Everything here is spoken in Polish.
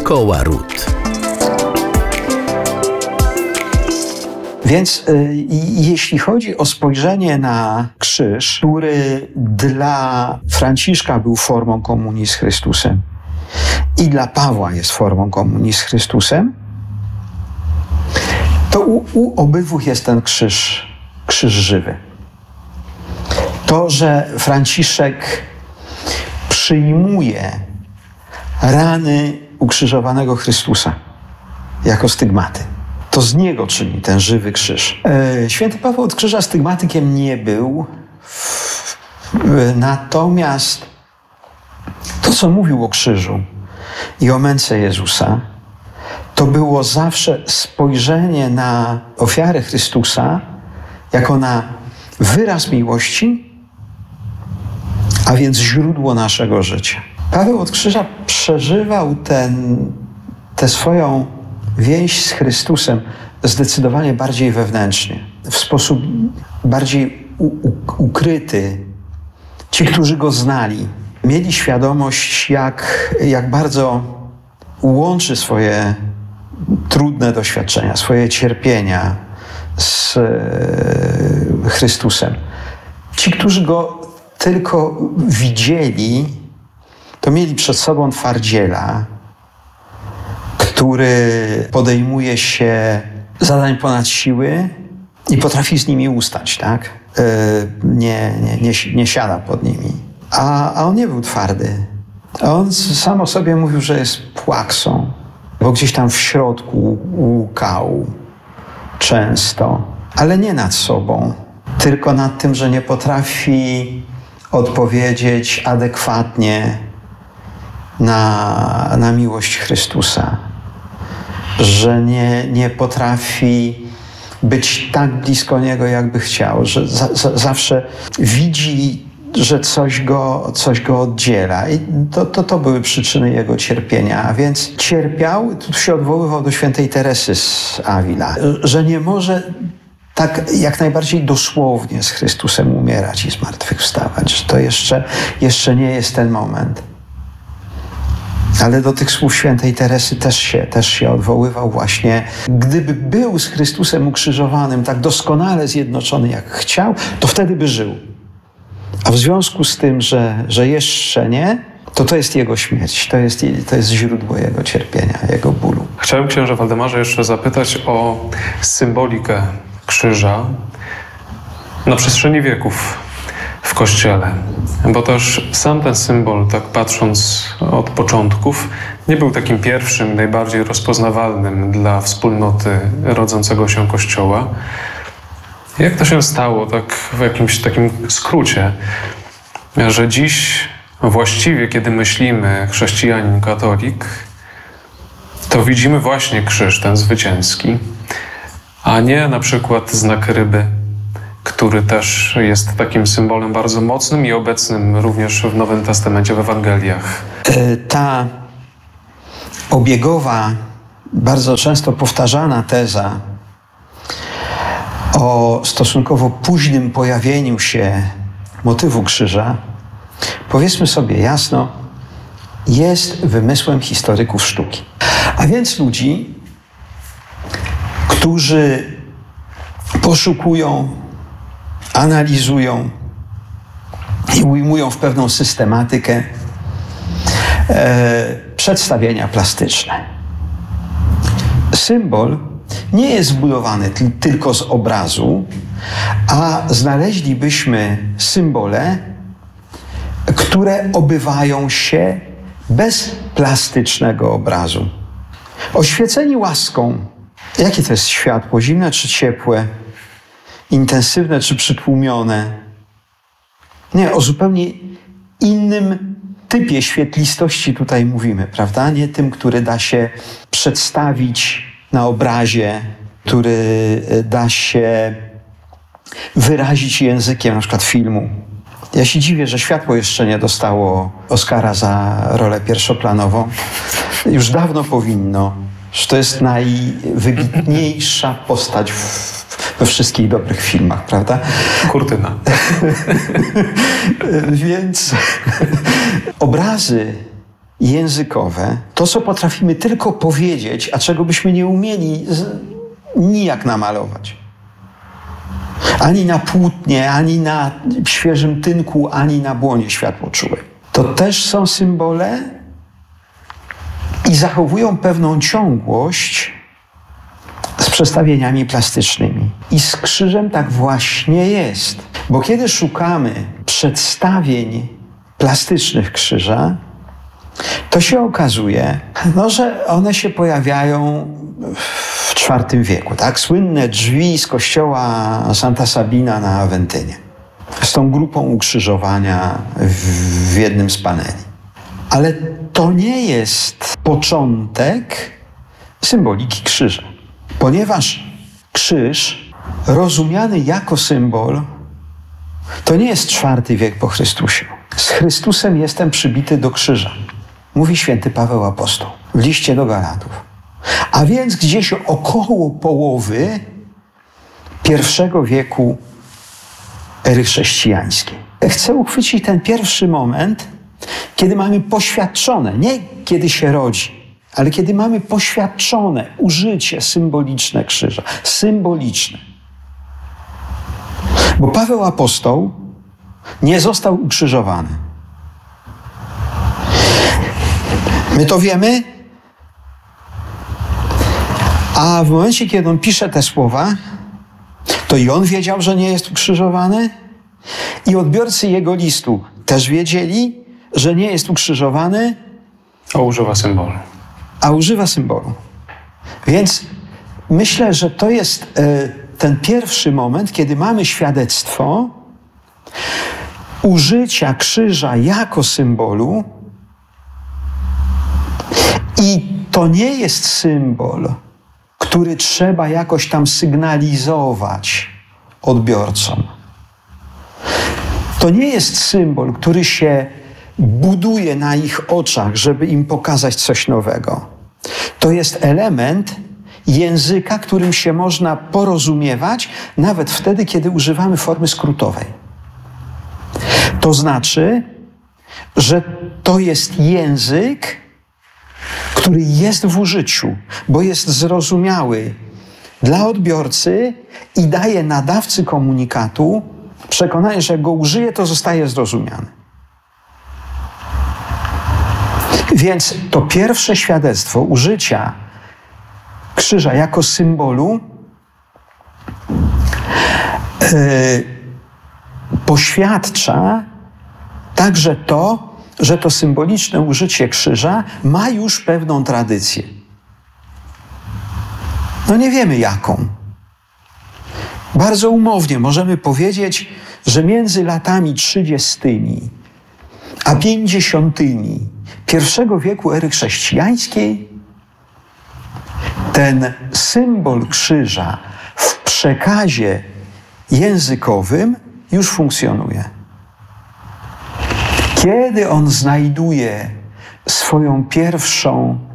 Szkoła Ród. Więc jeśli chodzi o spojrzenie na krzyż, który dla Franciszka był formą komunii z Chrystusem i dla Pawła jest formą komunii z Chrystusem, to u obydwu jest ten krzyż żywy. To, że Franciszek przyjmuje rany ukrzyżowanego Chrystusa jako stygmaty, to z niego czyni ten żywy krzyż. Święty Paweł od krzyża stygmatykiem nie był, natomiast to, co mówił o krzyżu i o męce Jezusa, to było zawsze spojrzenie na ofiarę Chrystusa jako na wyraz miłości, a więc źródło naszego życia. Paweł od krzyża przeżywał tę swoją więź z Chrystusem zdecydowanie bardziej wewnętrznie, w sposób bardziej ukryty. Ci, którzy go znali, mieli świadomość, jak bardzo łączy swoje trudne doświadczenia, swoje cierpienia z Chrystusem. Ci, którzy go tylko widzieli, to mieli przed sobą twardziela, który podejmuje się zadań ponad siły i potrafi z nimi ustać, tak? Nie siada pod nimi. A on nie był twardy. On sam o sobie mówił, że jest płaksą, bo gdzieś tam w środku łukał często, ale nie nad sobą, tylko nad tym, że nie potrafi odpowiedzieć adekwatnie na miłość Chrystusa, że nie potrafi być tak blisko Niego, jakby chciał, że zawsze widzi, że coś go oddziela. I to były przyczyny jego cierpienia. A więc cierpiał, tu się odwoływał do świętej Teresy z Avila, że nie może tak jak najbardziej dosłownie z Chrystusem umierać i zmartwychwstawać, że to jeszcze nie jest ten moment. Ale do tych słów świętej Teresy też się odwoływał właśnie. Gdyby był z Chrystusem ukrzyżowanym tak doskonale zjednoczony, jak chciał, to wtedy by żył. A w związku z tym, że jeszcze nie, to jest jego śmierć. To jest źródło jego cierpienia, jego bólu. Chciałem księże Waldemarze jeszcze zapytać o symbolikę krzyża na przestrzeni wieków w Kościele. Bo też sam ten symbol, tak patrząc od początków, nie był takim pierwszym, najbardziej rozpoznawalnym dla wspólnoty rodzącego się Kościoła. Jak to się stało, tak w jakimś takim skrócie, że dziś właściwie, kiedy myślimy chrześcijanin, katolik, to widzimy właśnie krzyż ten zwycięski, a nie na przykład znak ryby, który też jest takim symbolem bardzo mocnym i obecnym również w Nowym Testamencie, w Ewangeliach. Ta obiegowa, bardzo często powtarzana teza o stosunkowo późnym pojawieniu się motywu krzyża, powiedzmy sobie jasno, jest wymysłem historyków sztuki. A więc ludzi, którzy poszukują, analizują i ujmują w pewną systematykę przedstawienia plastyczne. Symbol nie jest zbudowany tylko z obrazu, a znaleźlibyśmy symbole, które obywają się bez plastycznego obrazu. Oświeceni łaską. Jakie to jest światło? Zimne czy ciepłe? Intensywne czy przytłumione? Nie, o zupełnie innym typie świetlistości tutaj mówimy, prawda? Nie tym, który da się przedstawić na obrazie, który da się wyrazić językiem na przykład filmu. Ja się dziwię, że światło jeszcze nie dostało Oscara za rolę pierwszoplanową. Już dawno powinno, że to jest najwybitniejsza postać we wszystkich dobrych filmach, prawda? Kurtyna. Więc obrazy językowe, to co potrafimy tylko powiedzieć, a czego byśmy nie umieli nijak namalować. Ani na płótnie, ani na świeżym tynku, ani na błonie światłoczułej. To też są symbole i zachowują pewną ciągłość z przestawieniami plastycznymi. I z krzyżem tak właśnie jest. Bo kiedy szukamy przedstawień plastycznych krzyża, to się okazuje, że one się pojawiają w IV wieku. Tak? Słynne drzwi z kościoła Santa Sabina na Aventynie. Z tą grupą ukrzyżowania w jednym z paneli. Ale to nie jest początek symboliki krzyża. Ponieważ krzyż, rozumiany jako symbol, to nie jest IV wiek po Chrystusie. Z Chrystusem jestem przybity do krzyża, mówi święty Paweł Apostoł w liście do Galatów. A więc gdzieś około połowy I wieku ery chrześcijańskiej. Chcę uchwycić ten pierwszy moment, kiedy mamy poświadczone, nie kiedy się rodzi, ale kiedy mamy poświadczone użycie symboliczne krzyża. Symboliczne. Bo Paweł Apostoł nie został ukrzyżowany. My to wiemy, a w momencie, kiedy on pisze te słowa, to i on wiedział, że nie jest ukrzyżowany, i odbiorcy jego listu też wiedzieli, że nie jest ukrzyżowany, A używa symbolu. a używa symbolu. Więc myślę, że to jest ten pierwszy moment, kiedy mamy świadectwo użycia krzyża jako symbolu, i to nie jest symbol, który trzeba jakoś tam sygnalizować odbiorcom. To nie jest symbol, który się buduje na ich oczach, żeby im pokazać coś nowego. To jest element języka, którym się można porozumiewać, nawet wtedy, kiedy używamy formy skrótowej. To znaczy, że to jest język, który jest w użyciu, bo jest zrozumiały dla odbiorcy i daje nadawcy komunikatu przekonanie, że jak go użyje, to zostaje zrozumiany. Więc to pierwsze świadectwo użycia krzyża jako symbolu poświadcza także to, że to symboliczne użycie krzyża ma już pewną tradycję. Nie wiemy jaką. Bardzo umownie możemy powiedzieć, że między latami 30. a 50. I wieku ery chrześcijańskiej ten symbol krzyża w przekazie językowym już funkcjonuje. Kiedy on znajduje swoją pierwszą